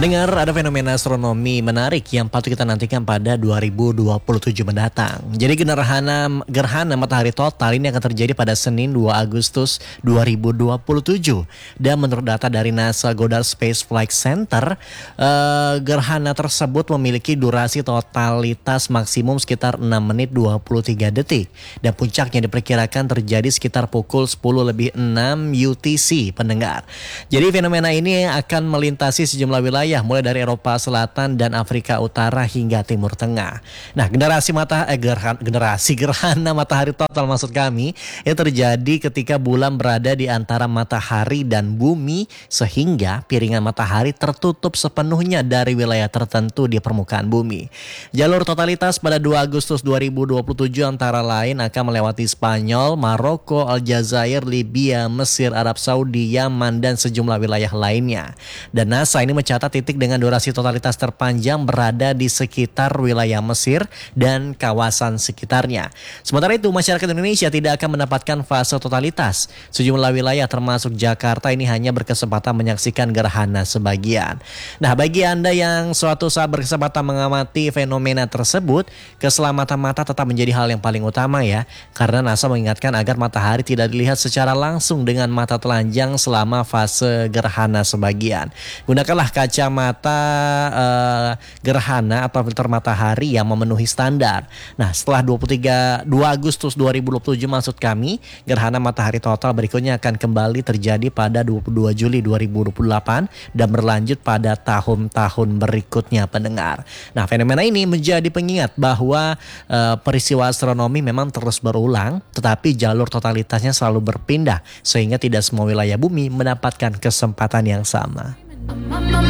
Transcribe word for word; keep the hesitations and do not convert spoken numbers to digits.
Pendengar, ada fenomena astronomi menarik yang patut kita nantikan pada dua ribu dua puluh tujuh mendatang. Jadi gerhana gerhana matahari total ini akan terjadi pada Senin dua Agustus dua ribu dua puluh tujuh. Dan menurut data dari NASA Goddard Space Flight Center, eh, gerhana tersebut memiliki durasi totalitas maksimum sekitar enam menit dua puluh tiga detik. Dan puncaknya diperkirakan terjadi sekitar pukul sepuluh lebih enam U T C, pendengar. Jadi fenomena ini akan melintasi sejumlah wilayah mulai dari Eropa Selatan dan Afrika Utara hingga Timur Tengah. Nah, generasi mata eh, gerhana, generasi gerhana matahari total maksud kami itu terjadi ketika bulan berada di antara matahari dan bumi sehingga piringan matahari tertutup sepenuhnya dari wilayah tertentu di permukaan bumi. Jalur totalitas pada dua Agustus dua ribu dua puluh tujuh antara lain akan melewati Spanyol, Maroko, Aljazair, Libya, Mesir, Arab Saudi, Yaman dan sejumlah wilayah lainnya. Dan NASA ini mencatat titik dengan durasi totalitas terpanjang berada di sekitar wilayah Mesir dan kawasan sekitarnya. Sementara itu, masyarakat Indonesia tidak akan mendapatkan fase totalitas. Sejumlah wilayah termasuk Jakarta ini hanya berkesempatan menyaksikan gerhana sebagian. Nah, bagi Anda yang suatu saat berkesempatan mengamati fenomena tersebut, keselamatan mata tetap menjadi hal yang paling utama ya. Karena NASA mengingatkan agar matahari tidak dilihat secara langsung dengan mata telanjang selama fase gerhana sebagian. Gunakanlah kacamata uh, gerhana atau filter matahari yang memenuhi standar. Nah, setelah dua puluh tiga dua Agustus dua ribu dua puluh tujuh maksud kami, gerhana matahari total berikutnya akan kembali terjadi pada dua puluh dua Juli dua ribu dua puluh delapan dan berlanjut pada tahun-tahun berikutnya, pendengar. Nah, fenomena ini menjadi pengingat bahwa uh, peristiwa astronomi memang terus berulang, tetapi jalur totalitasnya selalu berpindah sehingga tidak semua wilayah bumi mendapatkan kesempatan yang sama.